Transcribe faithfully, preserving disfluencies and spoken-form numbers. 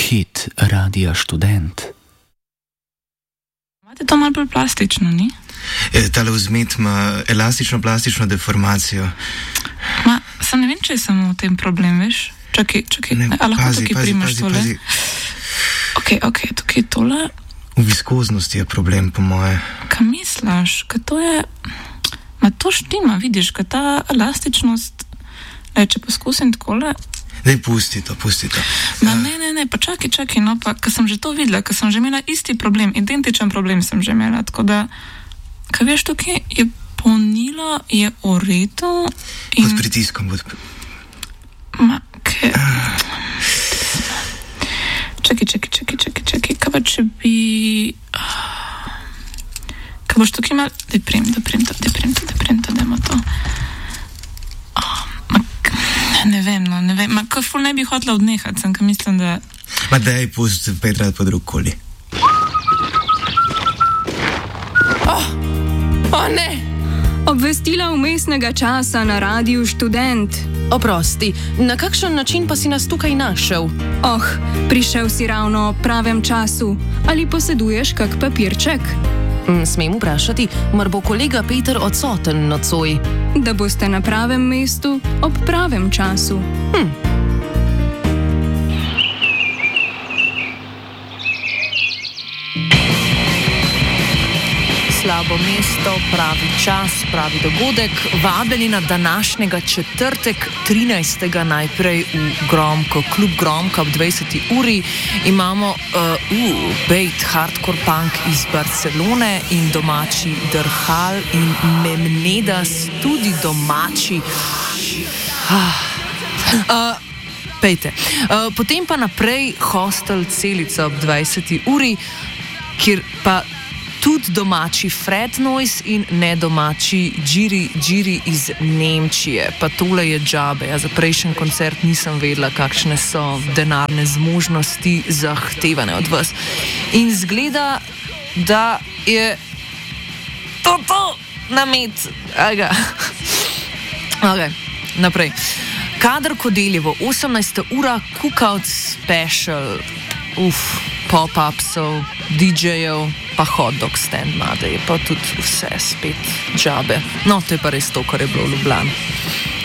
hit Radia Študent. Imate to malo bolj plastično, ni? E, tale vzmet ima elastično-plastično deformacijo. Ma, sem ne vem, če je samo v tem problem, veš? Čakaj, čakaj, Ne, ne, a lahko pazi, tukaj pazi, primaš pazi, tole? pazi. Ok, ok, tukaj tole. V viskoznosti je problem, po moje. Kaj misliš? Kaj to je... Ma to štima, vidiš, kaj ta elastičnost... Le, če poskusim takole... Daj, pusti to, pusti to. Ma ne, ne, ne, pa čakaj, čakaj, no pa, ker sem že to videla, ker sem že imela isti problem, identičen problem sem že imela, tako da... Kaj veš, tukaj je polnilo, je v redu in... Pod pritiskom. Pod... Ma, kaj... Čakaj, čakaj, čakaj, čakaj, čakaj, kaj pa če bi... Kaj boš tukaj mal... Daj prim, da prim to, daj prim to, daj prim to, dajmo to. Ma, ne vem, no, ne vem, ma, kaj ful ne bi hotela odnehati, sem, kaj mislim, da... Ma daj, pusti, Petra, po drug koli. Oh, oh ne! Obvestila vmesnega časa na Radiu Študent. Oprosti, na kakšen način pa si nas tukaj našel? Oh, prišel si ravno ob pravem času. Ali poseduješ kak papirček? Smem vprašati, mar bo kolega Peter odsoten nocoj? Da boste na pravem mestu ob pravem času. Hm. Slabo mesto, pravi čas, pravi dogodek. Vabljeni na današnjega četrtek, trinajstega najprej v Gromko, klub Gromka ob dvajseti uri. Imamo uh, uh, bejt hardcore punk iz Barcelone in domači Drhal in Memnedas, tudi domači. Ah. Uh, pejte. Uh, potem pa naprej Hostel Celica ob dvajseti uri, kjer pa tudi domači Fred Noise in nedomači Džiri Džiri iz Nemčije. Pa tole je džabe. Ja, za prejšnji koncert nisem vedela, kakšne so denarne zmožnosti zahtevane od vas. In zgleda, da je to to namet. Aga. Ok, naprej. Kader Kodeljevo, osemnajsta ura, Cookout Special. Uf, pop-upsov, D J-jev, pa hotdog stand ima, da je pa tudi vse spet džabe. No, to je pa res to, kar je bilo v Ljubljani.